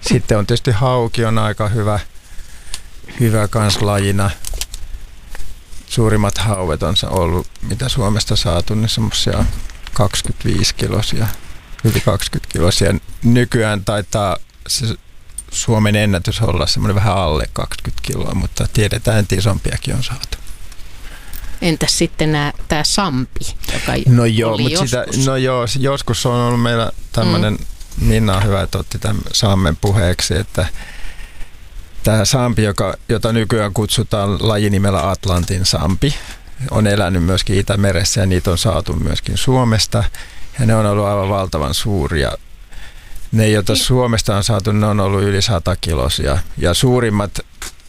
Sitten on tietysti hauki on aika hyvä kans lajina. Suurimmat hauet on ollut, mitä Suomesta saatu, niin semmoisia 25-kilosia, yli 20-kilosia. Nykyään taitaa se Suomen ennätys olla semmoinen vähän alle 20 kiloa, mutta tiedetään, että isompiakin on saatu. Entäs sitten tämä sampi, joka oli joskus? Joskus on ollut meillä tämmöinen, Minna on hyvä, että otti tämän saamen puheeksi, että tämä sampi, jota nykyään kutsutaan lajinimellä Atlantin sampi, on elänyt myöskin Itämeressä ja niitä on saatu myöskin Suomesta. Ja ne on ollut aivan valtavan suuria. Ne, joita Suomesta on saatu, ne on ollut yli 100-kilosia. Ja suurimmat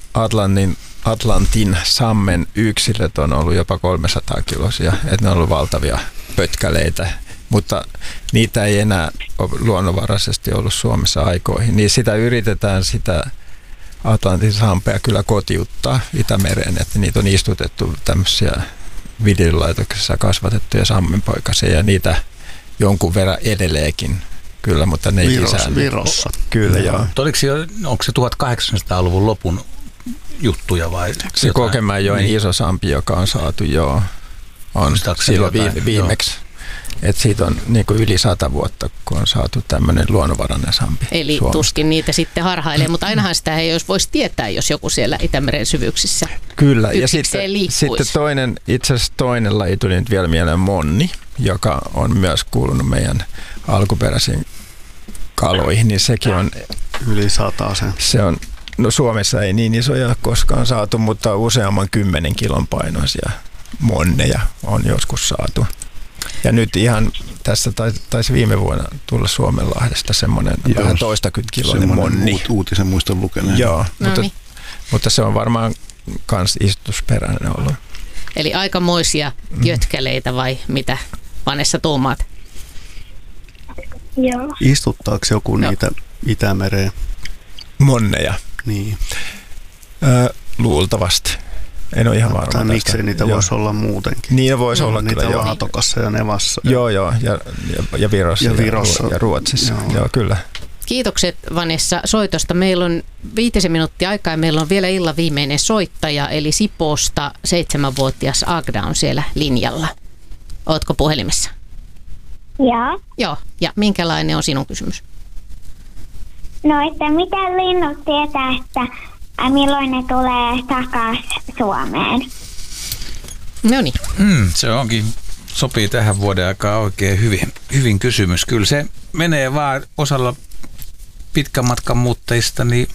Atlantin sammen yksilöt on ollut jopa 300-kilosia. Että ne on ollut valtavia pötkäleitä. Mutta niitä ei enää ole luonnonvaraisesti ollut Suomessa aikoihin. Niin sitä yritetään Atlantin sampea kyllä kotiuttaa Itämereen, että niitä on istutettu tämmöisiä viljelylaitoksissa kasvatettuja sammenpoikasia ja niitä jonkun verran edelleenkin kyllä, mutta ne ei lisää. Virossa. Kyllä, joo. Onko se 1800-luvun lopun juttuja vai? Se Kokemäenjoen iso sampi, joka on saatu on silloin viimeksi. Että siitä on niin kuin yli 100 vuotta, kun on saatu tämmöinen luonnonvarainen sampi. Eli Suomessa. Tuskin niitä sitten harhailee, mutta ainahan sitä ei voisi tietää, jos joku siellä Itämeren syvyyksissä kyllä, ja sitten itse asiassa toinen laji tuli nyt vielä mieleen monni, joka on myös kuulunut meidän alkuperäisiin kaloihin, niin sekin on yli 100 sen. Se on, no Suomessa ei niin isoja koskaan saatu, mutta useamman 10 kilon painoisia monneja on joskus saatu. Ja nyt ihan tässä taisi viime vuonna tulla Suomenlahdesta semmoinen vähän toistakymmentä kiloinen monni. Uutisen muiston lukeneen. Joo, mutta se on varmaan kans istutusperäinen ollut. Eli aikamoisia jötkäleitä vai mitä Vanessa tuumaat? Joo. Istuttaako joku niitä Itämereen? Monneja? Niin. Luultavasti. En ole ihan varma tästä. Miksei niitä voisi olla muutenkin. Niin voisi olla niitä kyllä, Laatokassa ja Nevassa. Joo, ja Virossa ja Ruotsissa. Joo, kyllä. Kiitokset Vanessa soitosta. Meillä on 5 minuuttia aikaa ja meillä on vielä illan viimeinen soittaja, eli Sipoosta 7-vuotias Agda on siellä linjalla. Ootko puhelimessa? Joo. Ja minkälainen on sinun kysymys? No, että mitä linnut tietää, että milloin ne tulee takaisin Suomeen? No niin. Se onkin, sopii tähän vuoden aikaan oikein hyvin kysymys. Kyllä se menee vaan osalla pitkän matkan muuttajista, niin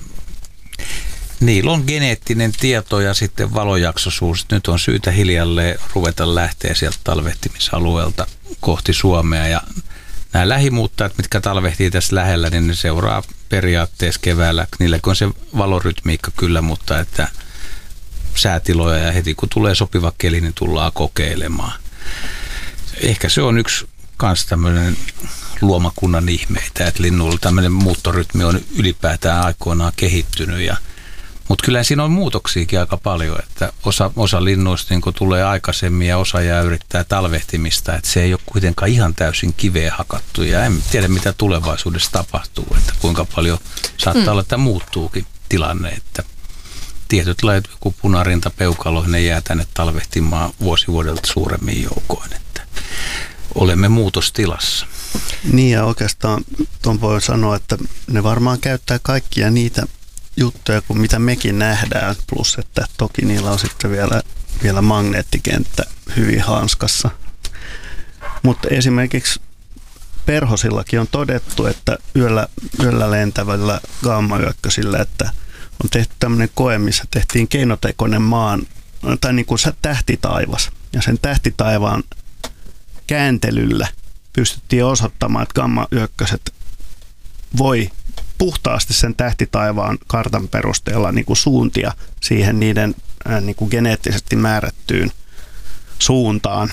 niillä on geneettinen tieto ja sitten valojaksoisuus. Nyt on syytä hiljalleen ruveta lähteä sieltä talvehtimisalueelta kohti Suomea. Ja nämä lähimuuttajat, mitkä talvehtii tässä lähellä, niin ne seuraa periaatteessa keväällä. Niilläkin on se valorytmiikka kyllä, mutta että säätiloja ja heti kun tulee sopiva keli, niin tullaan kokeilemaan. Ehkä se on yksi kans tämmöinen luomakunnan ihmeitä, että linnulla tämmöinen muuttorytmi on ylipäätään aikoinaan kehittynyt. Mutta kyllä siinä on muutoksiakin aika paljon, että osa linnuista niin tulee aikaisemmin ja osa jää yrittää talvehtimista, että se ei ole kuitenkaan ihan täysin kiveen hakattu ja en tiedä mitä tulevaisuudessa tapahtuu, että kuinka paljon saattaa olla, että muuttuukin tilanne, että tietyt lajit, joku punarinta peukalo, ne jää tänne talvehtimaan vuosi vuodelta suuremmin joukoin, että olemme muutostilassa. Niin ja oikeastaan tuon voi sanoa, että ne varmaan käyttää kaikkia niitä juttuja kuin mitä mekin nähdään, plus että toki niillä on sitten vielä magneettikenttä hyvin hanskassa. Mutta esimerkiksi perhosillakin on todettu, että yöllä lentävällä gammayökkösillä, että on tehty tämmöinen koe, missä tehtiin keinotekoinen tai niin kuin tähtitaivas. Ja sen tähtitaivaan kääntelyllä pystyttiin osoittamaan, että gammayökköset voi puhtaasti sen tähtitaivaan kartan perusteella niin kuin suuntia siihen niiden niin kuin geneettisesti määrättyyn suuntaan.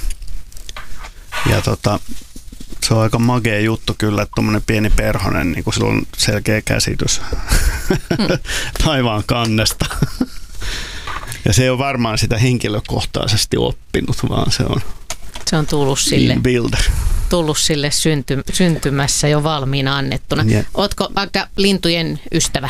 Ja se on aika magea juttu kyllä, että tuommoinen pieni perhonen, niin kuin sillä on selkeä käsitys taivaan kannesta. Ja se ei ole varmaan sitä henkilökohtaisesti oppinut, vaan se on tullut sille. Builder. tullut sille syntymässä jo valmiina annettuna. Ootko vaikka lintujen ystävä?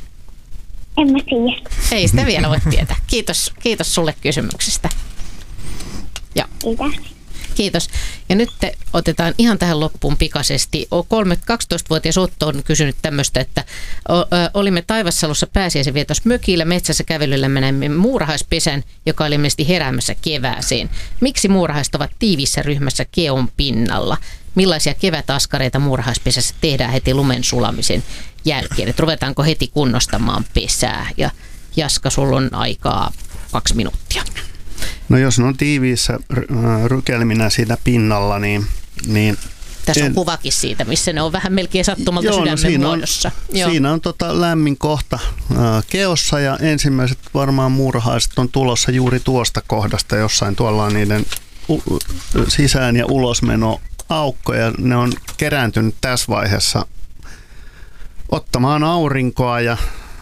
En mä tiedä. Ei sitä vielä voi tietää. Kiitos sulle kysymyksestä. Joo. Kiitos. Ja nyt otetaan ihan tähän loppuun pikaisesti. 12-vuotias Otto on kysynyt tämmöistä, että olimme Taivassalossa pääsiäisen vietos mökillä, metsässä kävelyllä menemme muurahaispesän, joka oli ilmeisesti heräämässä kevääseen. Miksi muurahaiset ovat tiivissä ryhmässä keon pinnalla? Millaisia kevätaskareita muurahaispesässä tehdään heti lumen sulamisen jälkeen? Että ruvetaanko heti kunnostamaan pesää? Ja Jaska, sulla on aikaa 2 minuuttia. No jos ne on tiiviissä rykelminä siinä pinnalla, niin tässä on kuvakin siitä, missä ne on vähän melkein sattumalta sydämen muodossa. Siinä on lämmin kohta keossa ja ensimmäiset varmaan muurahaiset on tulossa juuri tuosta kohdasta. Jossain tuolla on niiden sisään- ja ulosmeno aukko ja ne on kerääntynyt tässä vaiheessa ottamaan aurinkoa ja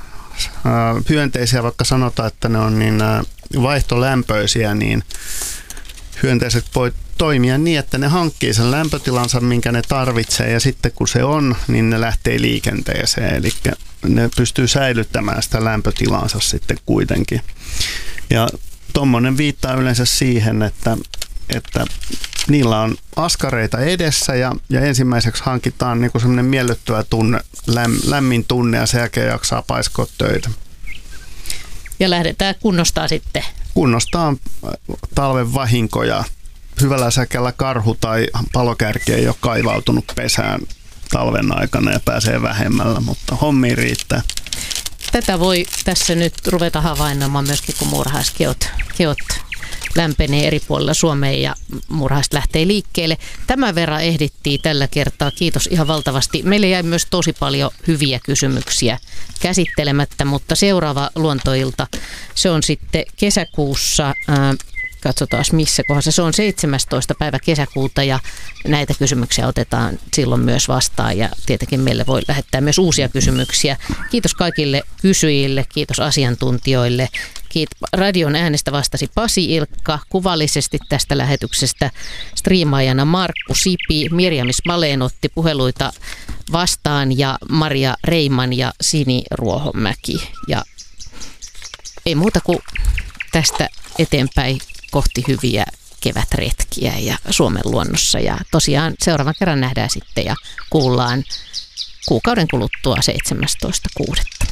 hyönteisiä, vaikka sanotaan, että ne on niin vaihtolämpöisiä, niin hyönteiset voi toimia niin, että ne hankkii sen lämpötilansa, minkä ne tarvitsee, ja sitten kun se on, niin ne lähtee liikenteeseen, eli ne pystyy säilyttämään sitä lämpötilansa sitten kuitenkin. Ja tuommoinen viittaa yleensä siihen, että niillä on askareita edessä ja ensimmäiseksi hankitaan niin kuin semmoinen miellyttävä tunne, lämmin tunne ja sen jälkeen jaksaa paiskoa töitä. Ja lähdetään kunnostaa sitten. Kunnostaa talven vahinkoja. Hyvällä säkellä karhu tai palokärki ei ole kaivautunut pesään talven aikana ja pääsee vähemmällä, mutta hommiin riittää. Tätä voi tässä nyt ruveta havainnoimaan myöskin, kun muurahaiskeot lämpenee eri puolilla Suomea ja muurahaiset lähtee liikkeelle. Tämän verran ehdittiin tällä kertaa. Kiitos ihan valtavasti. Meille jäi myös tosi paljon hyviä kysymyksiä käsittelemättä, mutta seuraava luontoilta, se on sitten kesäkuussa, katsotaan missä kohdassa, se on 17. päivä kesäkuuta ja näitä kysymyksiä otetaan silloin myös vastaan ja tietenkin meille voi lähettää myös uusia kysymyksiä. Kiitos kaikille kysyjille, kiitos asiantuntijoille. Radion äänestä vastasi Pasi Ilkka, kuvallisesti tästä lähetyksestä striimaajana Markku Sipi, Mirjam Smalen otti puheluita vastaan ja Maria Reiman ja Sini Ruohomäki. Ja ei muuta kuin tästä eteenpäin kohti hyviä kevätretkiä ja Suomen luonnossa. Ja tosiaan seuraavan kerran nähdään sitten ja kuullaan kuukauden kuluttua 17.6.